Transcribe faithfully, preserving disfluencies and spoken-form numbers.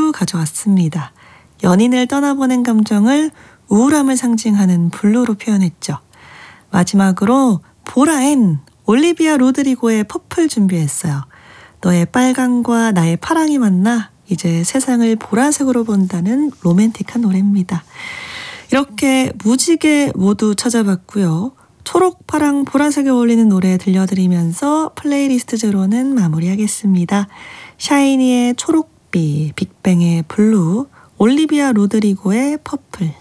블루 가져왔습니다. 연인을 떠나보낸 감정을 우울함을 상징하는 블루로 표현했죠. 마지막으로 보라엔 올리비아 로드리고의 퍼플 준비했어요. 너의 빨강과 나의 파랑이 만나 이제 세상을 보라색으로 본다는 로맨틱한 노래입니다. 이렇게 무지개 모두 찾아봤고요. 초록, 파랑, 보라색에 어울리는 노래 들려드리면서 플레이리스트 제로는 마무리하겠습니다. 샤이니의 초록빛, 빅뱅의 블루, 올리비아 로드리고의 퍼플.